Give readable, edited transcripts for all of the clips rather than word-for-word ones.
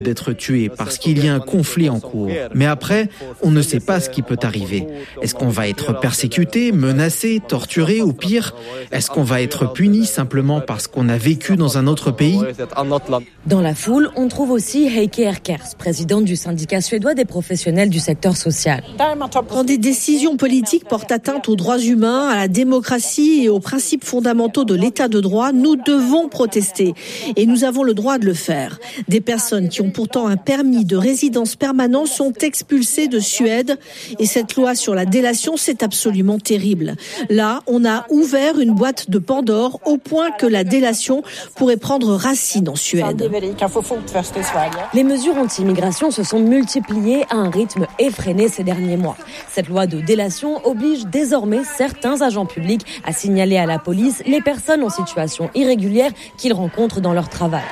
d'être tué parce qu'il y a un conflit en cours. Mais après, on ne sait pas ce qui peut arriver. Est-ce qu'on va être persécuté, menacé, torturé ou pire? Est-ce qu'on va être puni simplement parce qu'on a vécu dans un autre pays? Dans la foule, on trouve aussi Heike Erkers, présidente du syndicat suédois des professionnels du secteur social. Quand des décisions politiques portent atteinte aux droits humains, à la démocratie et aux principes fondamentaux de l'état de droit, nous devons protester. Et nous avons le droit de le faire. Des personnes qui ont pourtant un permis de résidence permanent sont expulsées de Suède. Et cette loi sur la délation, c'est absolument terrible. Là, on a ouvert une boîte de Pandore au point que la délation pourrait prendre racine en Suède. Les mesures anti-immigration se sont multipliées à un rythme effréné ces derniers mois. Cette loi de délation oblige désormais certains agents publics à signaler à la police les personnes en situation irrégulière qu'ils rencontrent dans leur travail.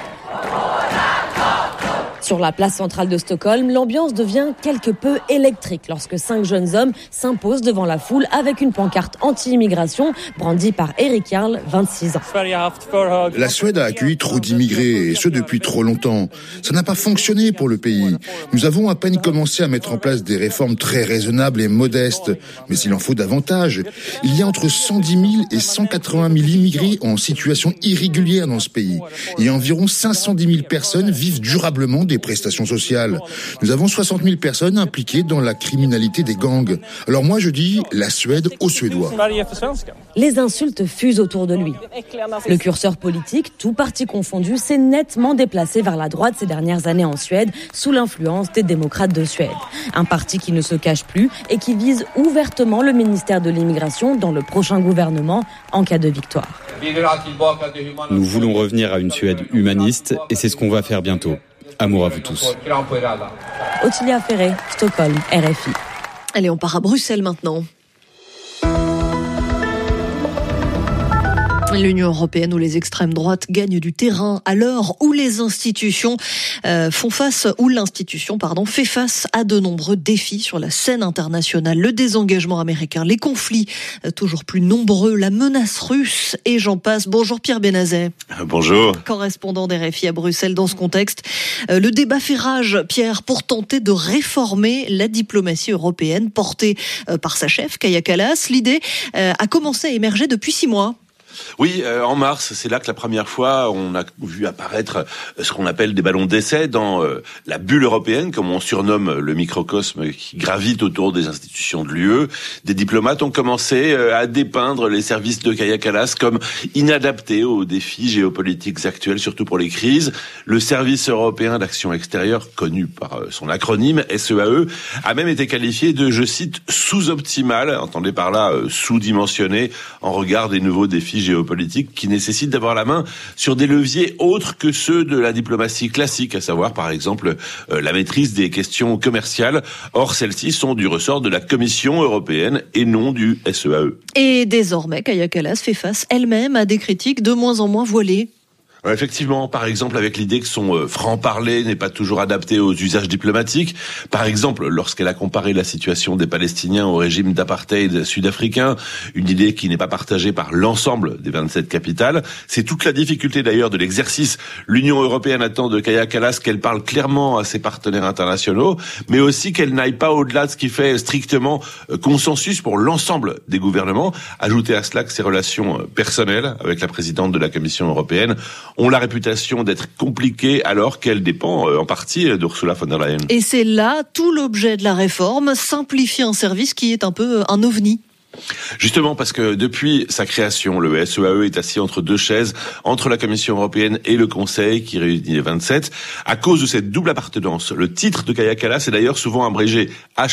Sur la place centrale de Stockholm, l'ambiance devient quelque peu électrique lorsque 5 jeunes hommes s'imposent devant la foule avec une pancarte anti-immigration brandie par Erik Jarl, 26 ans. La Suède a accueilli trop d'immigrés, et ce depuis trop longtemps. Ça n'a pas fonctionné pour le pays. Nous avons à peine commencé à mettre en place des réformes très raisonnables et modestes, mais il en faut davantage. Il y a entre 110 000 et 180 000 immigrés en situation irrégulière dans ce pays, et environ 510 000 personnes vivent durablement des prestations sociales. Nous avons 60 000 personnes impliquées dans la criminalité des gangs. Alors moi je dis la Suède aux Suédois. Les insultes fusent autour de lui. Le curseur politique, tout parti confondu, s'est nettement déplacé vers la droite ces dernières années en Suède, sous l'influence des démocrates de Suède. Un parti qui ne se cache plus et qui vise ouvertement le ministère de l'immigration dans le prochain gouvernement en cas de victoire. Nous voulons revenir à une Suède humaniste et c'est ce qu'on va faire bientôt. Amour à vous tous. Ottilia Ferré, Stockholm, RFI. Allez, on part à Bruxelles maintenant. L'Union européenne où les extrêmes droites gagnent du terrain à l'heure où les institutions fait face à de nombreux défis sur la scène internationale. Le désengagement américain, les conflits toujours plus nombreux, la menace russe et j'en passe. Bonjour Pierre Benazet. Bonjour. Correspondant d'RFI à Bruxelles dans ce contexte. Le débat fait rage, Pierre, pour tenter de réformer la diplomatie européenne portée par sa chef, Kaja Kallas. L'idée a commencé à émerger depuis 6 mois. Oui, en mars, c'est là que la première fois on a vu apparaître ce qu'on appelle des ballons d'essai dans la bulle européenne, comme on surnomme le microcosme qui gravite autour des institutions de l'UE. Des diplomates ont commencé à dépeindre les services de Kaja Kallas comme inadaptés aux défis géopolitiques actuels, surtout pour les crises. Le service européen d'action extérieure, connu par son acronyme SEAE, a même été qualifié de, je cite, sous-optimal, entendez par là sous-dimensionné, en regard des nouveaux défis géopolitique qui nécessite d'avoir la main sur des leviers autres que ceux de la diplomatie classique, à savoir par exemple la maîtrise des questions commerciales. Or, celles-ci sont du ressort de la Commission européenne et non du SEAE. Et désormais, Kaja Kallas fait face elle-même à des critiques de moins en moins voilées. Effectivement, par exemple avec l'idée que son franc-parler n'est pas toujours adapté aux usages diplomatiques. Par exemple, lorsqu'elle a comparé la situation des Palestiniens au régime d'apartheid sud-africain, une idée qui n'est pas partagée par l'ensemble des 27 capitales. C'est toute la difficulté d'ailleurs de l'exercice. L'Union européenne attend de Kaja Kallas qu'elle parle clairement à ses partenaires internationaux, mais aussi qu'elle n'aille pas au-delà de ce qui fait strictement consensus pour l'ensemble des gouvernements. Ajoutez à cela que ses relations personnelles avec la présidente de la Commission européenne ont la réputation d'être compliquées alors qu'elle dépend en partie d'Ursula von der Leyen. Et c'est là tout l'objet de la réforme, simplifier un service qui est un peu un ovni. Justement parce que depuis sa création, le SEAE est assis entre deux chaises, entre la Commission européenne et le Conseil qui réunit les 27. À cause de cette double appartenance, le titre de Kaja Kallas est d'ailleurs souvent abrégé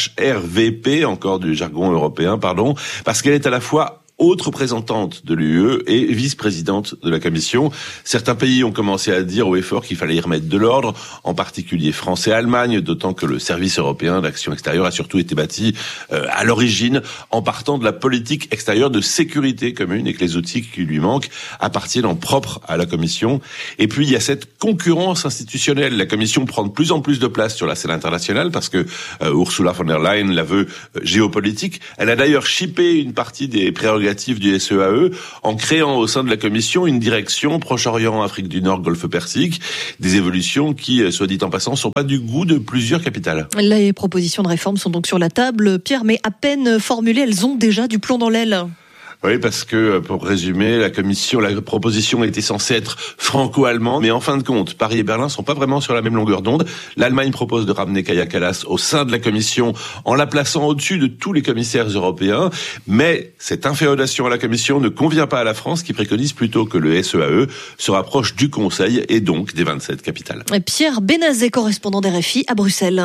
HRVP, encore du jargon européen, parce qu'elle est à la fois haute représentante de l'UE et vice-présidente de la Commission. Certains pays ont commencé à dire au effort qu'il fallait y remettre de l'ordre, en particulier France et Allemagne, d'autant que le service européen d'action extérieure a surtout été bâti à l'origine en partant de la politique extérieure de sécurité commune et que les outils qui lui manquent appartiennent en propre à la Commission. Et puis il y a cette concurrence institutionnelle. La Commission prend de plus en plus de place sur la scène internationale parce que Ursula von der Leyen la veut géopolitique. Elle a d'ailleurs chippé une partie des prérogatives prérogatives du SEAE en créant au sein de la Commission une direction Proche-Orient, Afrique du Nord, Golfe Persique. Des évolutions qui, soit dit en passant, sont pas du goût de plusieurs capitales. Les propositions de réforme sont donc sur la table, Pierre, mais à peine formulées, elles ont déjà du plomb dans l'aile. Oui, parce que, pour résumer, la proposition était censée être franco-allemande, mais en fin de compte, Paris et Berlin sont pas vraiment sur la même longueur d'onde. L'Allemagne propose de ramener Kaja Kallas au sein de la Commission en la plaçant au-dessus de tous les commissaires européens, mais cette inféodation à la Commission ne convient pas à la France qui préconise plutôt que le SEAE se rapproche du Conseil et donc des 27 capitales. Pierre Benazet, correspondant d'RFI à Bruxelles.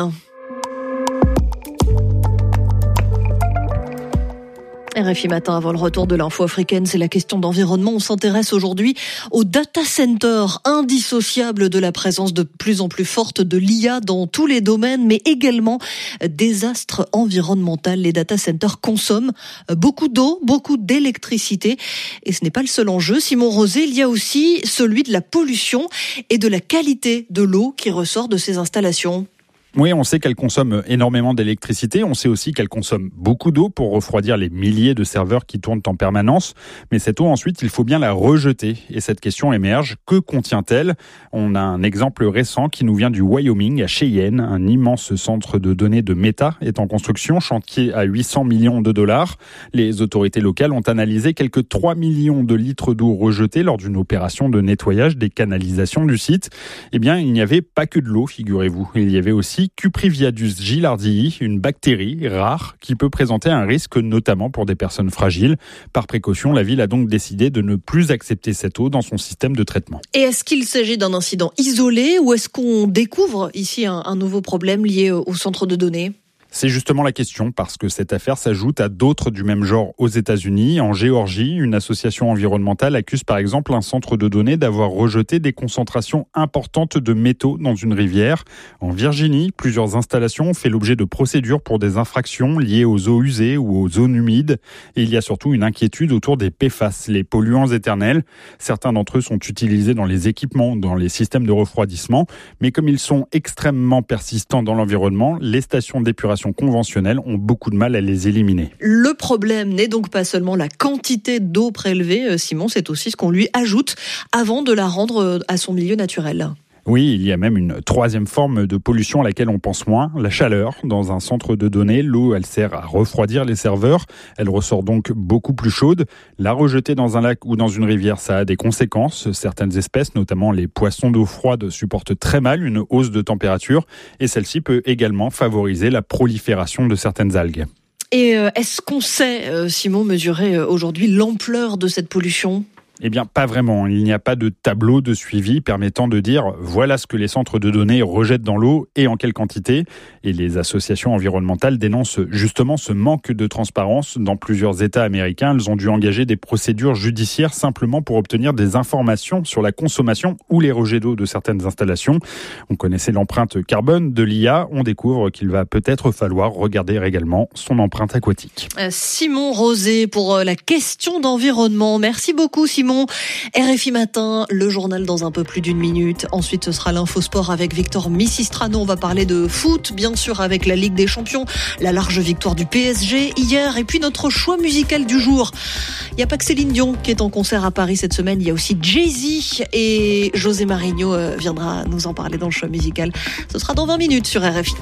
RFI Matin, avant le retour de l'info africaine, c'est la question d'environnement. On s'intéresse aujourd'hui aux data centers, indissociables de la présence de plus en plus forte de l'IA dans tous les domaines, mais également désastre environnemental. Les data centers consomment beaucoup d'eau, beaucoup d'électricité, et ce n'est pas le seul enjeu. Simon Rosé, il y a aussi celui de la pollution et de la qualité de l'eau qui ressort de ces installations. Oui, on sait qu'elle consomme énormément d'électricité. On sait aussi qu'elle consomme beaucoup d'eau pour refroidir les milliers de serveurs qui tournent en permanence. Mais cette eau, ensuite, il faut bien la rejeter. Et cette question émerge. Que contient-elle ? On a un exemple récent qui nous vient du Wyoming, à Cheyenne. Un immense centre de données de Meta est en construction, chantier à 800 millions de dollars. Les autorités locales ont analysé quelques 3 millions de litres d'eau rejetée lors d'une opération de nettoyage des canalisations du site. Eh bien, il n'y avait pas que de l'eau, figurez-vous. Il y avait aussi Cupriviadus gilardii, une bactérie rare qui peut présenter un risque notamment pour des personnes fragiles. Par précaution, la ville a donc décidé de ne plus accepter cette eau dans son système de traitement. Et est-ce qu'il s'agit d'un incident isolé ou est-ce qu'on découvre ici un nouveau problème lié au centre de données ? C'est justement la question, parce que cette affaire s'ajoute à d'autres du même genre aux États-Unis. En Géorgie, une association environnementale accuse par exemple un centre de données d'avoir rejeté des concentrations importantes de métaux dans une rivière. En Virginie, plusieurs installations ont fait l'objet de procédures pour des infractions liées aux eaux usées ou aux zones humides. Et il y a surtout une inquiétude autour des PFAS, les polluants éternels. Certains d'entre eux sont utilisés dans les équipements, dans les systèmes de refroidissement. Mais comme ils sont extrêmement persistants dans l'environnement, les stations d'épuration conventionnelles ont beaucoup de mal à les éliminer. Le problème n'est donc pas seulement la quantité d'eau prélevée, Simon, c'est aussi ce qu'on lui ajoute avant de la rendre à son milieu naturel. Oui, il y a même une troisième forme de pollution à laquelle on pense moins, la chaleur. Dans un centre de données, l'eau, elle sert à refroidir les serveurs. Elle ressort donc beaucoup plus chaude. La rejeter dans un lac ou dans une rivière, ça a des conséquences. Certaines espèces, notamment les poissons d'eau froide, supportent très mal une hausse de température. Et celle-ci peut également favoriser la prolifération de certaines algues. Et est-ce qu'on sait, Simon, mesurer aujourd'hui l'ampleur de cette pollution ? Eh bien, pas vraiment. Il n'y a pas de tableau de suivi permettant de dire voilà ce que les centres de données rejettent dans l'eau et en quelle quantité. Et les associations environnementales dénoncent justement ce manque de transparence. Dans plusieurs États américains, elles ont dû engager des procédures judiciaires simplement pour obtenir des informations sur la consommation ou les rejets d'eau de certaines installations. On connaissait l'empreinte carbone de l'IA. On découvre qu'il va peut-être falloir regarder également son empreinte aquatique. Simon Rosé pour la question d'environnement. Merci beaucoup, Simon. RFI Matin, le journal dans un peu plus d'une minute. Ensuite, ce sera l'Infosport avec Victor Missistrano. On va parler de foot, bien sûr, avec la Ligue des Champions, la large victoire du PSG hier, et puis notre choix musical du jour. Il n'y a pas que Céline Dion qui est en concert à Paris cette semaine, il y a aussi Jay-Z et José Mourinho viendra nous en parler dans le choix musical. Ce sera dans 20 minutes sur RFI.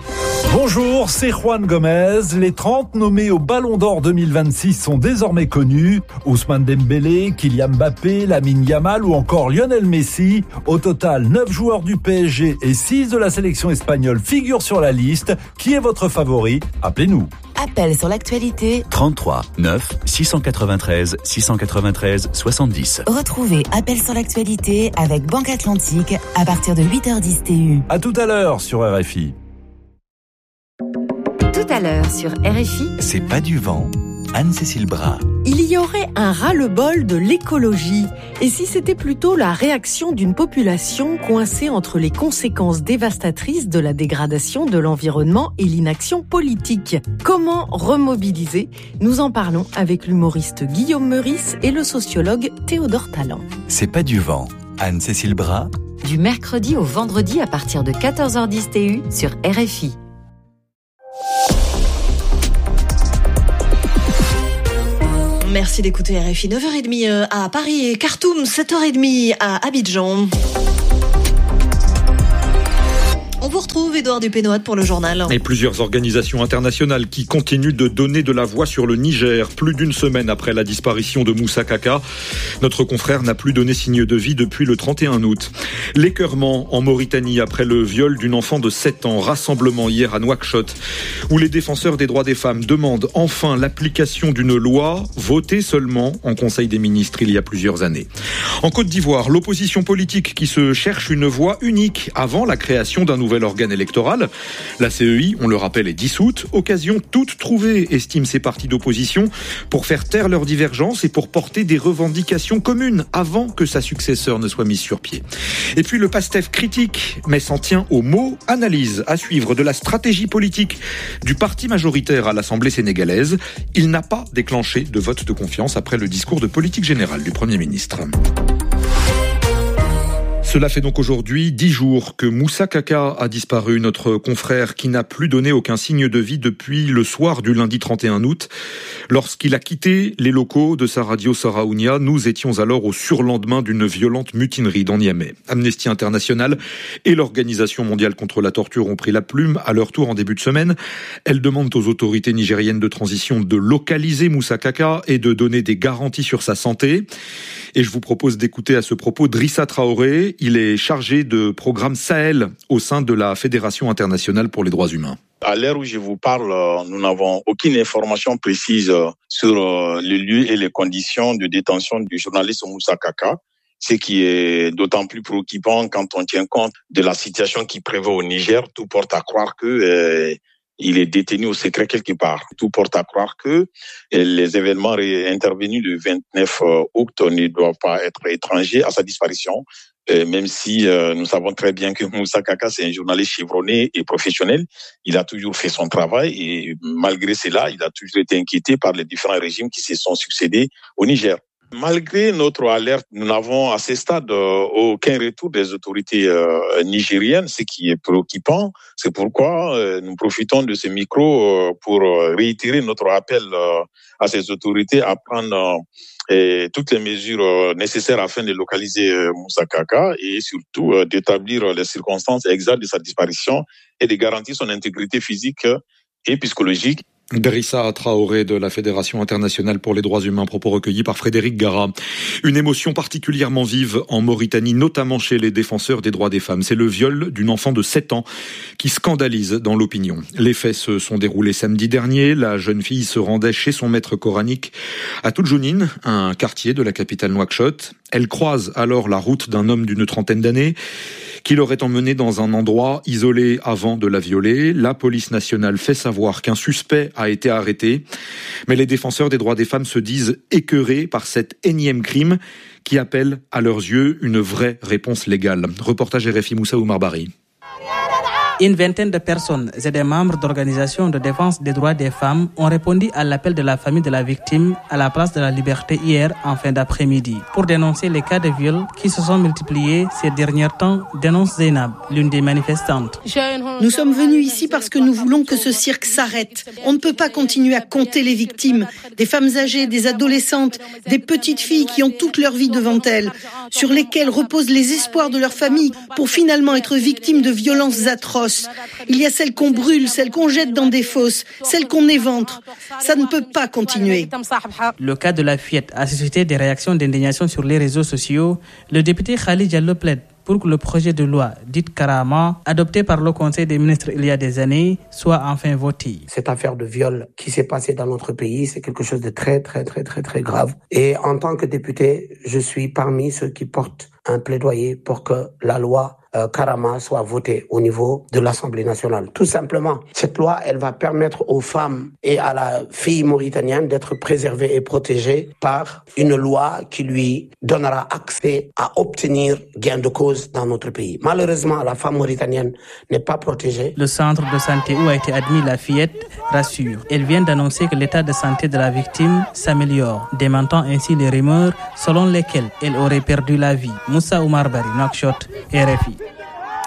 Bonjour, c'est Juan Gomez. Les 30 nommés au Ballon d'Or 2026 sont désormais connus. Ousmane Dembélé, Kylian Mbappé, Lamine Yamal ou encore Lionel Messi. Au total, 9 joueurs du PSG et 6 de la sélection espagnole figurent sur la liste. Qui est votre favori ? Appelez-nous. Appel sur l'actualité 33 9 693 693 70. Retrouvez Appel sur l'actualité avec Banque Atlantique à partir de 8h10 TU. À tout à l'heure sur RFI. Tout à l'heure sur RFI. C'est pas du vent. Anne-Cécile Bras. Il y aurait un ras-le-bol de l'écologie. Et si c'était plutôt la réaction d'une population coincée entre les conséquences dévastatrices de la dégradation de l'environnement et l'inaction politique ? Comment remobiliser ? Nous en parlons avec l'humoriste Guillaume Meurice et le sociologue Théodore Tallant. C'est pas du vent. Anne-Cécile Bras. Du mercredi au vendredi à partir de 14h10 TU sur RFI. Merci d'écouter RFI. 9h30 à Paris et Khartoum, 7h30 à Abidjan. On vous retrouve, Édouard Dupénoat, pour le journal. Et plusieurs organisations internationales qui continuent de donner de la voix sur le Niger. Plus d'une semaine après la disparition de Moussa Kaka, notre confrère n'a plus donné signe de vie depuis le 31 août. L'écœurement en Mauritanie après le viol d'une enfant de 7 ans. Rassemblement hier à Nouakchott, où les défenseurs des droits des femmes demandent enfin l'application d'une loi votée seulement en Conseil des ministres il y a plusieurs années. En Côte d'Ivoire, l'opposition politique qui se cherche une voix unique avant la création d'un nouvel organe électoral. La CEI, on le rappelle, est dissoute. Occasion toute trouvée, estiment ces partis d'opposition, pour faire taire leurs divergences et pour porter des revendications communes avant que sa successeur ne soit mise sur pied. Et puis le PASTEF critique, mais s'en tient aux mots. Analyse à suivre de la stratégie politique du parti majoritaire à l'Assemblée sénégalaise. Il n'a pas déclenché de vote de confiance après le discours de politique générale du Premier ministre. Cela fait donc aujourd'hui 10 jours que Moussa Kaka a disparu, notre confrère qui n'a plus donné aucun signe de vie depuis le soir du lundi 31 août. Lorsqu'il a quitté les locaux de sa radio Saraounia, nous étions alors au surlendemain d'une violente mutinerie dans Niamey. Amnesty International et l'Organisation mondiale contre la torture ont pris la plume à leur tour en début de semaine. Elles demandent aux autorités nigériennes de transition de localiser Moussa Kaka et de donner des garanties sur sa santé. Et je vous propose d'écouter à ce propos Drissa Traoré. Il est chargé de programme Sahel au sein de la Fédération internationale pour les droits humains. À l'heure où je vous parle, nous n'avons aucune information précise sur le lieu et les conditions de détention du journaliste Moussa Kaka, ce qui est d'autant plus préoccupant quand on tient compte de la situation qui prévaut au Niger. Tout porte à croire que il est détenu au secret quelque part. Tout porte à croire que les événements intervenus le 29 août ne doivent pas être étrangers à sa disparition, même si nous savons très bien que Moussa Kaka, c'est un journaliste chevronné et professionnel. Il a toujours fait son travail et malgré cela, il a toujours été inquiété par les différents régimes qui se sont succédés au Niger. Malgré notre alerte, nous n'avons à ce stade aucun retour des autorités nigériennes, ce qui est préoccupant. C'est pourquoi nous profitons de ce micro pour réitérer notre appel à ces autorités à prendre toutes les mesures nécessaires afin de localiser Moussa Kaka et surtout d'établir les circonstances exactes de sa disparition et de garantir son intégrité physique et psychologique. Drissa Traoré de la Fédération internationale pour les droits humains, propos recueillis par Frédéric Gara. Une émotion particulièrement vive en Mauritanie, notamment chez les défenseurs des droits des femmes. C'est le viol d'une enfant de 7 ans qui scandalise dans l'opinion. Les faits se sont déroulés samedi dernier. La jeune fille se rendait chez son maître coranique à Toudjounine, un quartier de la capitale Nouakchott. Elle croise alors la route d'un homme d'une trentaine d'années qui l'aurait emmenée dans un endroit isolé avant de la violer. La police nationale fait savoir qu'un suspect a été arrêté. Mais les défenseurs des droits des femmes se disent écœurés par cet énième crime qui appelle, à leurs yeux, une vraie réponse légale. Reportage RFI Moussa Oumar Bari. Une vingtaine de personnes et des membres d'organisations de défense des droits des femmes ont répondu à l'appel de la famille de la victime à la place de la Liberté hier en fin d'après-midi pour dénoncer les cas de viol qui se sont multipliés ces derniers temps, dénonce Zainab, l'une des manifestantes. Nous sommes venus ici parce que nous voulons que ce cirque s'arrête. On ne peut pas continuer à compter les victimes, des femmes âgées, des adolescentes, des petites filles qui ont toute leur vie devant elles, sur lesquelles reposent les espoirs de leur famille pour finalement être victimes de violences atroces. Il y a celles qu'on brûle, celles qu'on jette dans des fosses, celles qu'on éventre. Ça ne peut pas continuer. Le cas de la fillette a suscité des réactions d'indignation sur les réseaux sociaux. Le député Khalid Diallo plaide pour que le projet de loi dit Karama, adopté par le Conseil des ministres il y a des années, soit enfin voté. Cette affaire de viol qui s'est passée dans notre pays, c'est quelque chose de très grave. Et en tant que député, je suis parmi ceux qui portent un plaidoyer pour que la loi Karama soit votée au niveau de l'Assemblée nationale. Tout simplement, cette loi, elle va permettre aux femmes et à la fille mauritanienne d'être préservées et protégées par une loi qui lui donnera accès à obtenir gain de cause dans notre pays. Malheureusement, la femme mauritanienne n'est pas protégée. Le centre de santé où a été admis la fillette rassure. Elle vient d'annoncer que l'état de santé de la victime s'améliore, démentant ainsi les rumeurs selon lesquelles elle aurait perdu la vie. Moussa Oumar Bari, Nouakchott, RFI.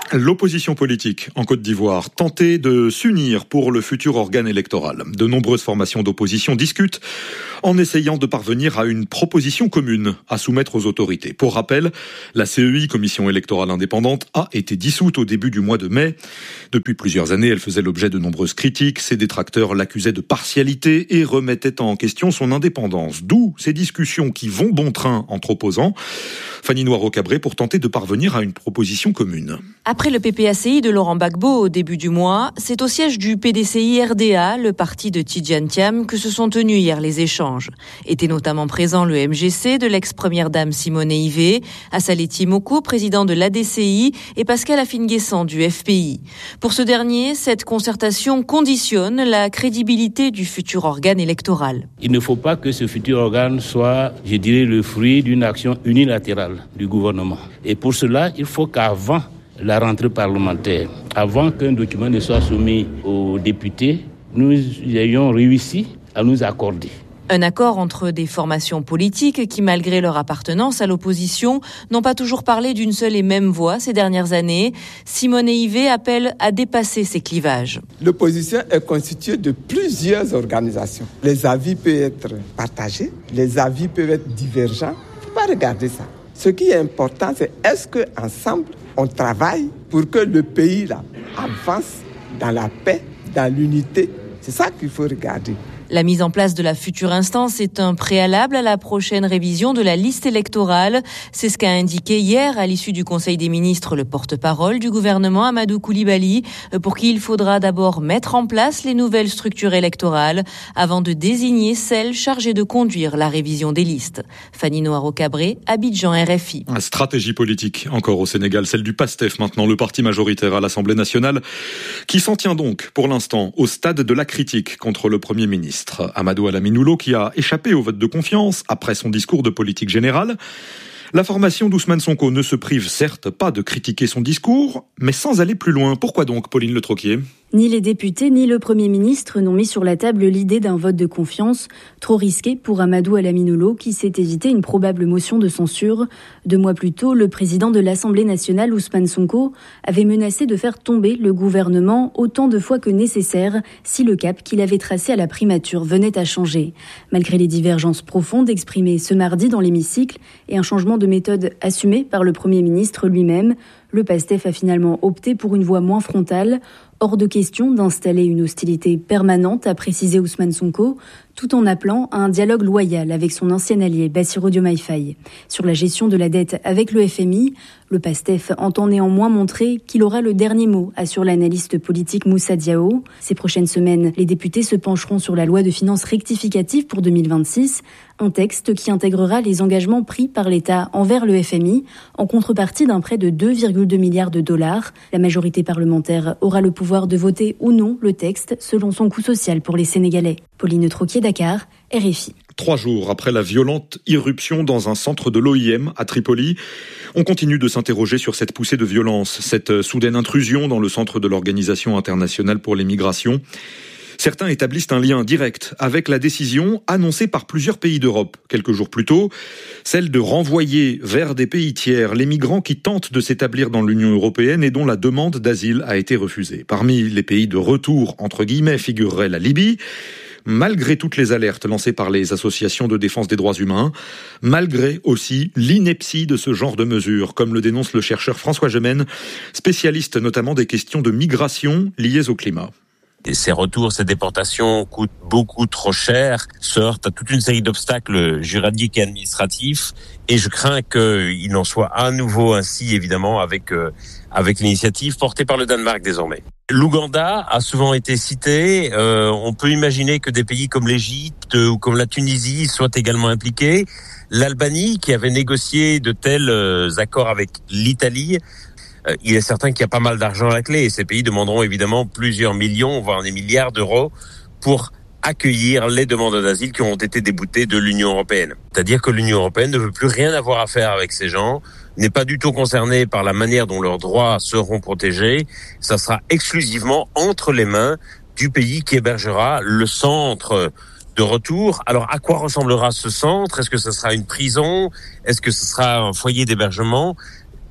L'opposition politique en Côte d'Ivoire tentait de s'unir pour le futur organe électoral. De nombreuses formations d'opposition discutent en essayant de parvenir à une proposition commune à soumettre aux autorités. Pour rappel, la CEI, Commission électorale indépendante, a été dissoute au début du mois de mai. Depuis plusieurs années, elle faisait l'objet de nombreuses critiques. Ses détracteurs l'accusaient de partialité et remettaient en question son indépendance. D'où ces discussions qui vont bon train entre opposants. Fanny Noiro-Cabré pour tenter de parvenir à une proposition commune. Après le PPACI de Laurent Gbagbo au début du mois, c'est au siège du PDCI-RDA, le parti de Tidjane Thiam, que se sont tenus hier les échanges. Étaient notamment présents le MGC de l'ex-première dame Simone Ivé, Assaleti Moko, président de l'ADCI, et Pascal Afine-Guessant du FPI. Pour ce dernier, cette concertation conditionne la crédibilité du futur organe électoral. Il ne faut pas que ce futur organe soit, je dirais, le fruit d'une action unilatérale du gouvernement. Et pour cela, il faut qu'avant la rentrée parlementaire, avant qu'un document ne soit soumis aux députés, nous ayons réussi à nous accorder. Un accord entre des formations politiques qui, malgré leur appartenance à l'opposition, n'ont pas toujours parlé d'une seule et même voix ces dernières années. Simone Ivé appelle à dépasser ces clivages. L'opposition est constituée de plusieurs organisations. Les avis peuvent être partagés, les avis peuvent être divergents. Il ne faut pas regarder ça. Ce qui est important, c'est est-ce qu'ensemble, on travaille pour que le pays là, avance dans la paix, dans l'unité. C'est ça qu'il faut regarder. La mise en place de la future instance est un préalable à la prochaine révision de la liste électorale. C'est ce qu'a indiqué hier, à l'issue du Conseil des ministres, le porte-parole du gouvernement, Amadou Koulibaly, pour qui il faudra d'abord mettre en place les nouvelles structures électorales avant de désigner celles chargées de conduire la révision des listes. Fanny Noiro-Cabré, Abidjan, RFI. Stratégie politique encore au Sénégal, celle du PASTEF maintenant, le parti majoritaire à l'Assemblée nationale, qui s'en tient donc pour l'instant au stade de la critique contre le Premier ministre. Amadou Alaminoulo qui a échappé au vote de confiance après son discours de politique générale. La formation d'Ousmane Sonko ne se prive certes pas de critiquer son discours, mais sans aller plus loin. Pourquoi donc, Pauline Le Troquier ? Ni les députés ni le Premier ministre n'ont mis sur la table l'idée d'un vote de confiance, trop risqué pour Amadou Alaminoulo qui s'est évité une probable motion de censure. 2 mois plus tôt, le président de l'Assemblée nationale, Ousmane Sonko, avait menacé de faire tomber le gouvernement autant de fois que nécessaire si le cap qu'il avait tracé à la primature venait à changer. Malgré les divergences profondes exprimées ce mardi dans l'hémicycle et un changement de méthode assumé par le Premier ministre lui-même, le PASTEF a finalement opté pour une voie moins frontale. Hors de question d'installer une hostilité permanente, a précisé Ousmane Sonko, tout en appelant à un dialogue loyal avec son ancien allié Bassirou Diomaye Faye. Sur la gestion de la dette avec le FMI, le PASTEF entend néanmoins montrer qu'il aura le dernier mot, assure l'analyste politique Moussa Diao. Ces prochaines semaines, les députés se pencheront sur la loi de finances rectificative pour 2026, un texte qui intégrera les engagements pris par l'État envers le FMI en contrepartie d'un prêt de 2,2 milliards de dollars. La majorité parlementaire aura le pouvoir de voter ou non le texte selon son coût social pour les Sénégalais. Pauline Troquier, Dakar, RFI. 3 jours après la violente irruption dans un centre de l'OIM à Tripoli, on continue de s'interroger sur cette poussée de violence, cette soudaine intrusion dans le centre de l'Organisation internationale pour les migrations. Certains établissent un lien direct avec la décision annoncée par plusieurs pays d'Europe quelques jours plus tôt, celle de renvoyer vers des pays tiers les migrants qui tentent de s'établir dans l'Union européenne et dont la demande d'asile a été refusée. Parmi les pays de retour, entre guillemets, figurerait la Libye. Malgré toutes les alertes lancées par les associations de défense des droits humains, malgré aussi l'ineptie de ce genre de mesures, comme le dénonce le chercheur François Gemène, spécialiste notamment des questions de migration liées au climat. Et ces retours, ces déportations coûtent beaucoup trop cher, se heurtent à toute une série d'obstacles juridiques et administratifs, et je crains qu'il en soit à nouveau ainsi, évidemment, avec l'initiative portée par le Danemark désormais. L'Ouganda a souvent été cité, on peut imaginer que des pays comme l'Égypte ou comme la Tunisie soient également impliqués. L'Albanie, qui avait négocié de tels accords avec l'Italie, il est certain qu'il y a pas mal d'argent à la clé et ces pays demanderont évidemment plusieurs millions, voire des milliards d'euros pour accueillir les demandeurs d'asile qui ont été déboutés de l'Union européenne. C'est-à-dire que l'Union européenne ne veut plus rien avoir à faire avec ces gens, n'est pas du tout concernée par la manière dont leurs droits seront protégés. Ça sera exclusivement entre les mains du pays qui hébergera le centre de retour. Alors, à quoi ressemblera ce centre ? Est-ce que ce sera une prison ? Est-ce que ce sera un foyer d'hébergement ?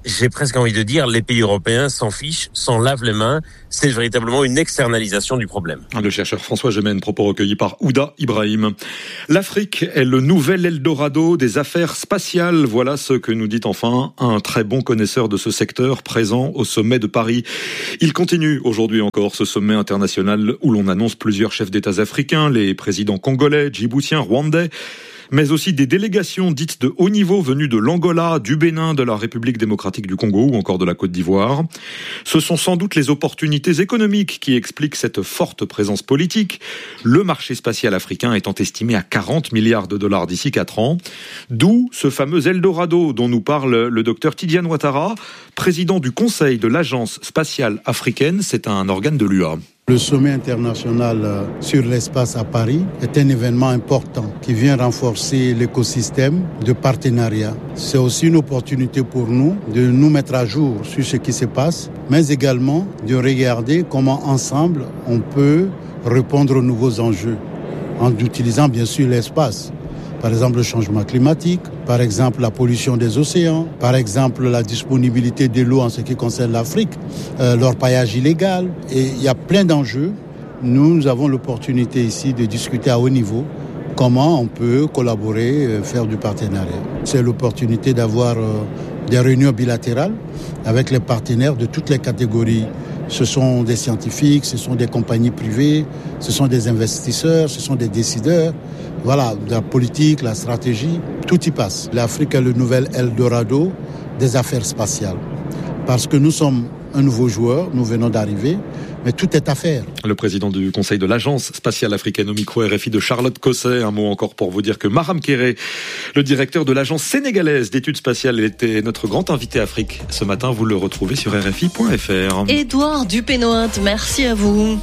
j'ai presque envie de dire, les pays européens s'en fichent, s'en lavent les mains. C'est véritablement une externalisation du problème. Le chercheur François Gemène, propos recueillis par Ouda Ibrahim. L'Afrique est le nouvel Eldorado des affaires spatiales. Voilà ce que nous dit enfin un très bon connaisseur de ce secteur présent au sommet de Paris. Il continue aujourd'hui encore ce sommet international où l'on annonce plusieurs chefs d'État africains, les présidents congolais, djiboutiens, rwandais, mais aussi des délégations dites de haut niveau venues de l'Angola, du Bénin, de la République démocratique du Congo ou encore de la Côte d'Ivoire. Ce sont sans doute les opportunités économiques qui expliquent cette forte présence politique, le marché spatial africain étant estimé à 40 milliards de dollars d'ici 4 ans. D'où ce fameux Eldorado dont nous parle le docteur Tidiane Ouattara, président du Conseil de l'Agence spatiale africaine. C'est un organe de l'UA. Le sommet international sur l'espace à Paris est un événement important qui vient renforcer l'écosystème de partenariat. C'est aussi une opportunité pour nous de nous mettre à jour sur ce qui se passe, mais également de regarder comment ensemble on peut répondre aux nouveaux enjeux en utilisant bien sûr l'espace. Par exemple, le changement climatique, par exemple, la pollution des océans, par exemple, la disponibilité de l'eau en ce qui concerne l'Afrique, l'orpaillage illégal. Et il y a plein d'enjeux. Nous avons l'opportunité ici de discuter à haut niveau comment on peut collaborer, faire du partenariat. C'est l'opportunité d'avoir des réunions bilatérales avec les partenaires de toutes les catégories. Ce sont des scientifiques, ce sont des compagnies privées, ce sont des investisseurs, ce sont des décideurs. Voilà, la politique, la stratégie, tout y passe. L'Afrique est le nouvel Eldorado des affaires spatiales. Parce que nous sommes un nouveau joueur, nous venons d'arriver, mais tout est à faire. Le président du Conseil de l'Agence spatiale africaine au micro RFI de Charlotte Cosset. Un mot encore pour vous dire que Maram Kéré, le directeur de l'Agence sénégalaise d'études spatiales, était notre grand invité Afrique. Ce matin, vous le retrouvez sur RFI.fr. Édouard Dupénoint, merci à vous.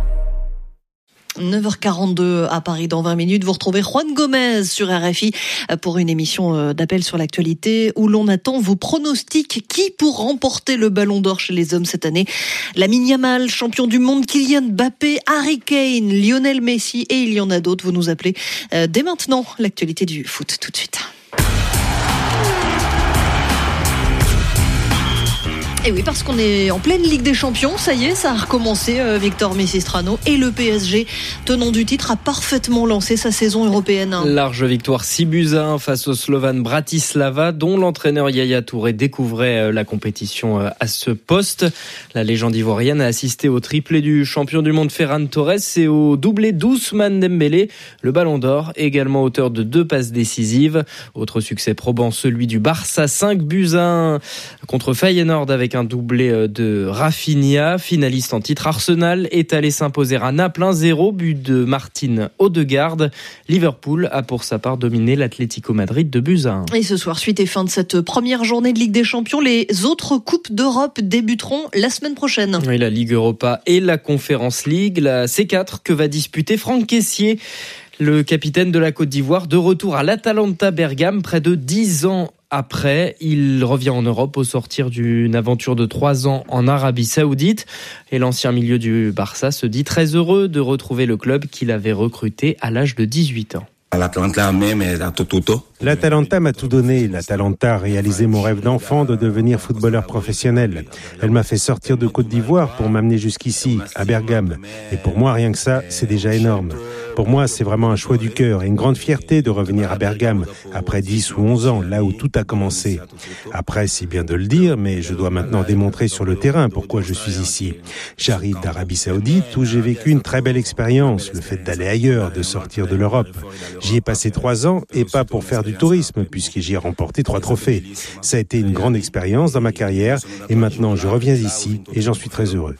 9h42 à Paris dans 20 minutes. Vous retrouvez Juan Gomez sur RFI pour une émission d'appel sur l'actualité où l'on attend vos pronostics. Qui pour remporter le Ballon d'Or chez les hommes cette année? Lamine Yamal, champion du monde, Kylian Mbappé, Harry Kane, Lionel Messi et il y en a d'autres. Vous nous appelez dès maintenant. L'actualité du foot tout de suite. Et oui, parce qu'on est en pleine Ligue des Champions, ça y est, ça a recommencé. Victor Messistrano et le PSG, tenant du titre, a parfaitement lancé sa saison européenne. Large victoire 6-1 face au Slovan Bratislava, dont l'entraîneur Yaya Touré découvrait la compétition à ce poste. La légende ivoirienne a assisté au triplé du champion du monde Ferran Torres et au doublé d'Ousmane Dembélé, le Ballon d'Or, également auteur de 2 passes décisives. Autre succès probant, celui du Barça, 5-1 contre Feyenoord avec un doublé de Rafinha. Finaliste en titre, Arsenal est allé s'imposer à Naples 1-0, but de Martin Odegaard. Liverpool a pour sa part dominé l'Atlético Madrid de 2-1. Et ce soir, suite et fin de cette première journée de Ligue des Champions, les autres coupes d'Europe débuteront la semaine prochaine. Oui, la Ligue Europa et la Conference League, la C4 que va disputer Franck Kessié, le capitaine de la Côte d'Ivoire, de retour à l'Atalanta Bergame près de 10 ans après. Il revient en Europe au sortir d'une aventure de 3 ans en Arabie Saoudite. Et l'ancien milieu du Barça se dit très heureux de retrouver le club qu'il avait recruté à l'âge de 18 ans. L'Atalanta m'a tout donné. L'Atalanta a réalisé mon rêve d'enfant de devenir footballeur professionnel. Elle m'a fait sortir de Côte d'Ivoire pour m'amener jusqu'ici, à Bergame. Et pour moi, rien que ça, c'est déjà énorme. Pour moi, c'est vraiment un choix du cœur et une grande fierté de revenir à Bergame après 10 ou 11 ans, là où tout a commencé. Après, c'est bien de le dire, mais je dois maintenant démontrer sur le terrain pourquoi je suis ici. J'arrive d'Arabie Saoudite où j'ai vécu une très belle expérience, le fait d'aller ailleurs, de sortir de l'Europe. J'y ai passé 3 ans et pas pour faire du tourisme, puisque j'y ai remporté 3 trophées. Ça a été une grande expérience dans ma carrière et maintenant je reviens ici et j'en suis très heureux.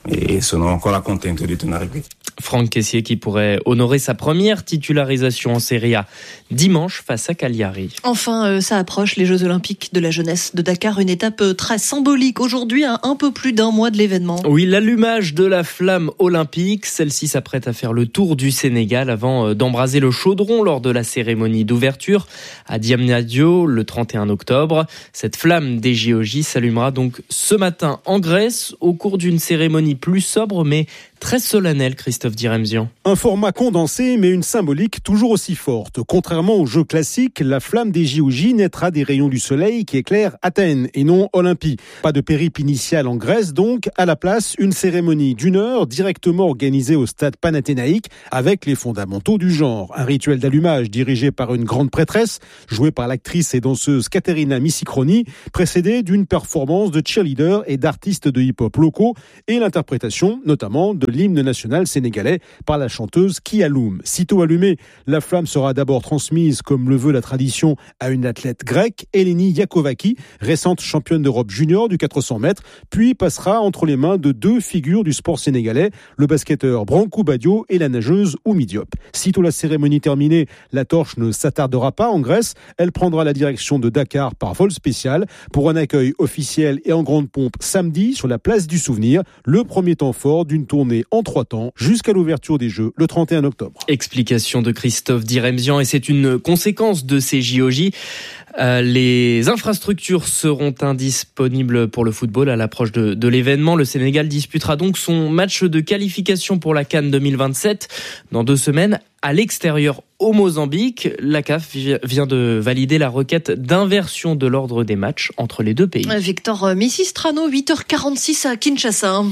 Franck Kessié qui pourrait honorer sa première titularisation en Serie A dimanche face à Cagliari. Enfin, ça approche, les Jeux Olympiques de la jeunesse de Dakar, une étape très symbolique aujourd'hui à un peu plus d'un mois de l'événement. Oui, l'allumage de la flamme olympique, celle-ci s'apprête à faire le tour du Sénégal avant d'embraser le chaudron lors de la cérémonie d'ouverture à Diamniadio le 31 octobre. Cette flamme des JOJ s'allumera donc ce matin en Grèce au cours d'une cérémonie plus sobre mais très solennelle, Christophe Diremzian. Un format condensé, mais une symbolique toujours aussi forte. Contrairement aux jeux classiques, la flamme des JOJ naîtra des rayons du soleil qui éclairent Athènes et non Olympie. Pas de périple initial en Grèce, donc, à la place, une cérémonie d'1 heure directement organisée au stade panathénaïque avec les fondamentaux du genre. Un rituel d'allumage dirigé par une grande prêtresse, jouée par l'actrice et danseuse Katerina Misicroni, précédée d'une performance de cheerleaders et d'artistes de hip-hop locaux et l'interprétation, notamment, de l'hymne national sénégalais par la chanteuse Kialoum. Sitôt allumée, la flamme sera d'abord transmise, comme le veut la tradition, à une athlète grecque, Eleni Yakovaki, récente championne d'Europe junior du 400 mètres, puis passera entre les mains de 2 figures du sport sénégalais, le basketteur Brankou Badio et la nageuse Oumi Diop. Sitôt la cérémonie terminée, la torche ne s'attardera pas en Grèce, elle prendra la direction de Dakar par vol spécial pour un accueil officiel et en grande pompe samedi sur la place du Souvenir, le premier temps fort d'une tournée en 3 temps jusqu'à l'ouverture des Jeux le 31 octobre. Explication de Christophe Diremzian, et c'est une conséquence de ces JOJ. Les infrastructures seront indisponibles pour le football à l'approche de l'événement. Le Sénégal disputera donc son match de qualification pour la CAN 2027 dans 2 semaines à l'extérieur au Mozambique. La CAF vient de valider la requête d'inversion de l'ordre des matchs entre les 2 pays. Victor Missistrano, 8h46 à Kinshasa.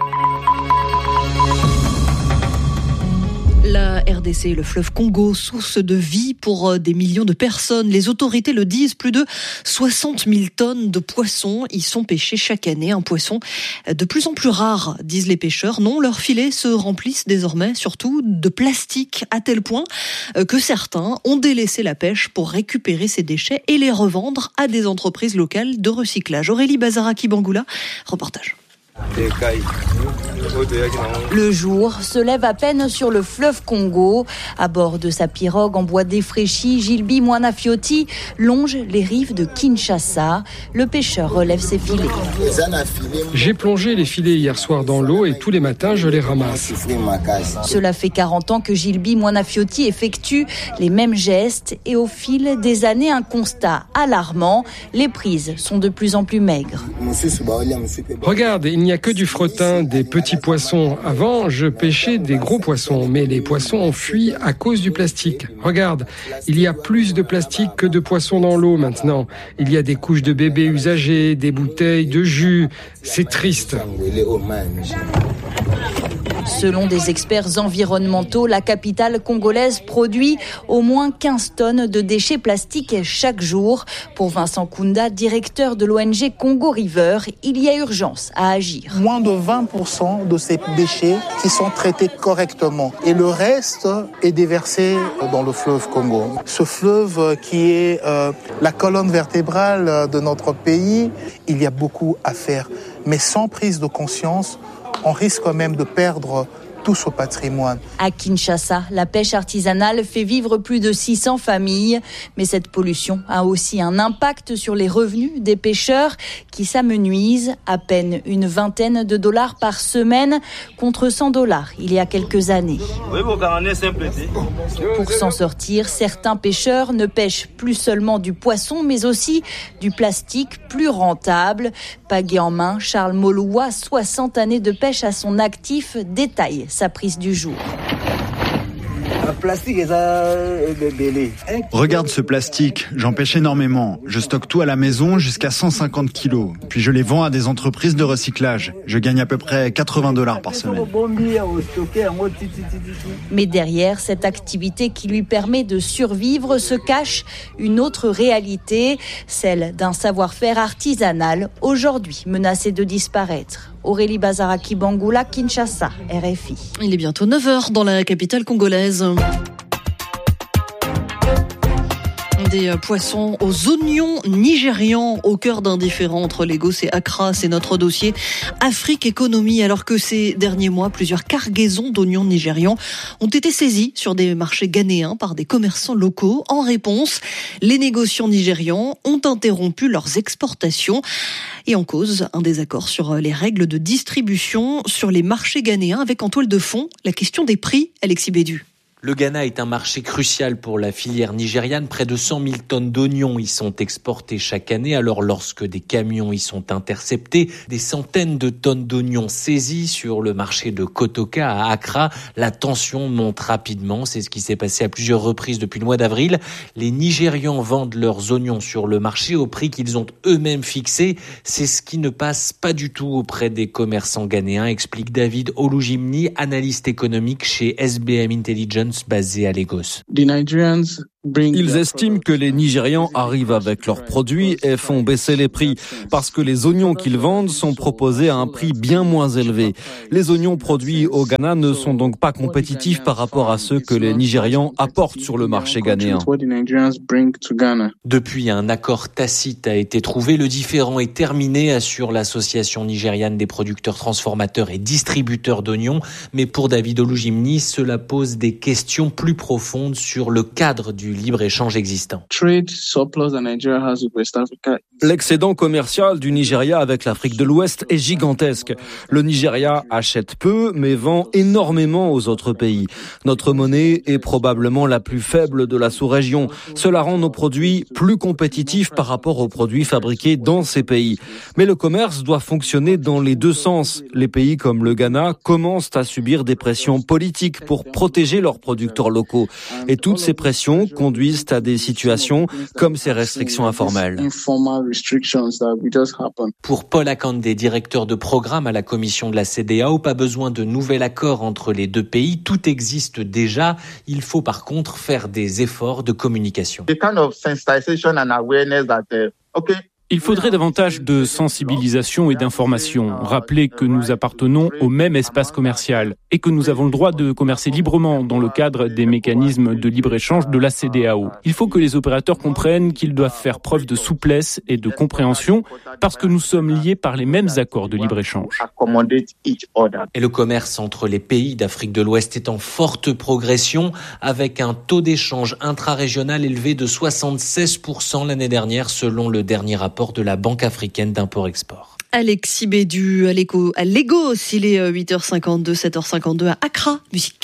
La RDC et le fleuve Congo, source de vie pour des millions de personnes. Les autorités le disent, plus de 60 000 tonnes de poissons y sont pêchés chaque année. Un poisson de plus en plus rare, disent les pêcheurs. Non, leurs filets se remplissent désormais surtout de plastique, à tel point que certains ont délaissé la pêche pour récupérer ces déchets et les revendre à des entreprises locales de recyclage. Aurélie Bazaraki-Bangoula, reportage. Le jour se lève à peine sur le fleuve Congo. À bord de sa pirogue en bois défraîchi, Gilby Mwanafiotti longe les rives de Kinshasa. Le pêcheur relève ses filets. J'ai plongé les filets hier soir dans l'eau et tous les matins je les ramasse. Cela fait 40 ans que Gilby Mwanafiotti effectue les mêmes gestes et au fil des années, un constat alarmant. Les prises sont de plus en plus maigres. Regarde, il n'y a que du fretin, des petits poissons. Avant, je pêchais des gros poissons, mais les poissons ont fui à cause du plastique. Regarde, il y a plus de plastique que de poissons dans l'eau maintenant. Il y a des couches de bébés usagées, des bouteilles de jus. C'est triste. Selon des experts environnementaux, la capitale congolaise produit au moins 15 tonnes de déchets plastiques chaque jour. Pour Vincent Kounda, directeur de l'ONG Congo River, il y a urgence à agir. Moins de 20% de ces déchets qui sont traités correctement et le reste est déversé dans le fleuve Congo. Ce fleuve qui est la colonne vertébrale de notre pays, il y a beaucoup à faire. Mais sans prise de conscience, on risque quand même de perdre tout ce patrimoine. À Kinshasa, la pêche artisanale fait vivre plus de 600 familles. Mais cette pollution a aussi un impact sur les revenus des pêcheurs qui s'amenuisent. À peine une vingtaine de dollars par semaine contre $100 il y a quelques années. Pour s'en sortir, certains pêcheurs ne pêchent plus seulement du poisson, mais aussi du plastique plus rentable. Pagaie en main, Charles Moloua, 60 années de pêche à son actif, détaille sa prise du jour. Regarde ce plastique, j'en pêche énormément. Je stocke tout à la maison jusqu'à 150 kilos. Puis je les vends à des entreprises de recyclage. Je gagne à peu près $80 par semaine. Mais derrière cette activité qui lui permet de survivre se cache une autre réalité, celle d'un savoir-faire artisanal aujourd'hui menacé de disparaître. Aurélie Bazaraki-Bangoula, Kinshasa, RFI. Il est bientôt 9h dans la capitale congolaise. Des poissons aux oignons nigérians au cœur d'un différend entre Lagos et Accra. C'est notre dossier Afrique Économie. Alors que ces derniers mois, plusieurs cargaisons d'oignons nigérians ont été saisies sur des marchés ghanéens par des commerçants locaux. En réponse, les négociants nigérians ont interrompu leurs exportations. Et en cause, un désaccord sur les règles de distribution sur les marchés ghanéens avec en toile de fond la question des prix, Alexis Bédu. Le Ghana est un marché crucial pour la filière nigériane. Près de 100 000 tonnes d'oignons y sont exportées chaque année. Alors lorsque des camions y sont interceptés, des centaines de tonnes d'oignons saisies sur le marché de Kotoka à Accra, la tension monte rapidement. C'est ce qui s'est passé à plusieurs reprises depuis le mois d'avril. Les Nigérians vendent leurs oignons sur le marché au prix qu'ils ont eux-mêmes fixé. C'est ce qui ne passe pas du tout auprès des commerçants ghanéens, explique David Olujimni, analyste économique chez SBM Intelligence basé à Lagos. Ils estiment que les Nigérians arrivent avec leurs produits et font baisser les prix parce que les oignons qu'ils vendent sont proposés à un prix bien moins élevé. Les oignons produits au Ghana ne sont donc pas compétitifs par rapport à ceux que les Nigérians apportent sur le marché ghanéen. Depuis, un accord tacite a été trouvé. Le différend est terminé, assure l'association nigériane des producteurs, transformateurs et distributeurs d'oignons. Mais pour David Olujimni, cela pose des questions plus profondes sur le cadre du libre-échange existant. L'excédent commercial du Nigeria avec l'Afrique de l'Ouest est gigantesque. Le Nigeria achète peu, mais vend énormément aux autres pays. Notre monnaie est probablement la plus faible de la sous-région. Cela rend nos produits plus compétitifs par rapport aux produits fabriqués dans ces pays. Mais le commerce doit fonctionner dans les deux sens. Les pays comme le Ghana commencent à subir des pressions politiques pour protéger leurs producteurs locaux. Et toutes ces pressions conduisent à des situations comme ces restrictions informelles. Pour Paul Akande, directeur de programme à la commission de la CEDEAO, pas besoin de nouvel accord entre les deux pays. Tout existe déjà. Il faut par contre faire des efforts de communication. Il faudrait davantage de sensibilisation et d'information. Rappeler que nous appartenons au même espace commercial et que nous avons le droit de commercer librement dans le cadre des mécanismes de libre-échange de la CEDEAO. Il faut que les opérateurs comprennent qu'ils doivent faire preuve de souplesse et de compréhension parce que nous sommes liés par les mêmes accords de libre-échange. Et le commerce entre les pays d'Afrique de l'Ouest est en forte progression avec un taux d'échange intra-régional élevé de 76% l'année dernière selon le dernier rapport de la Banque africaine d'import-export. Alexis Bédu à Lagos, il est 8h52, 7h52 à Accra, musique.